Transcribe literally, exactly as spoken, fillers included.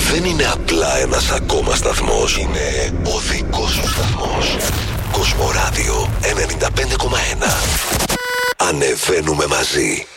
δεν είναι απλά ένας ακόμα σταθμός. Είναι ο δικός σου σταθμός. Κοσμοράδιο ενενήντα πέντε κόμμα ένα. Ανεβαίνουμε μαζί.